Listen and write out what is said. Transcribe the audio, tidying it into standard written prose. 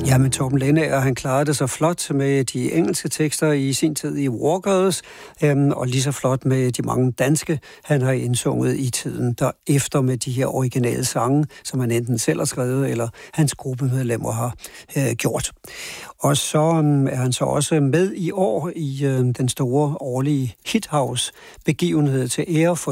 Jamen, Torben Lendager, han klarede det så flot med de engelske tekster i sin tid i Wargirls, og lige så flot med de mange danske, han har indsunget i tiden derefter med de her originale sange, som han enten selv har skrevet, eller hans gruppemedlemmer har gjort. Og så er han så også med i år i den store årlige Hithouse-begivenhed til ære for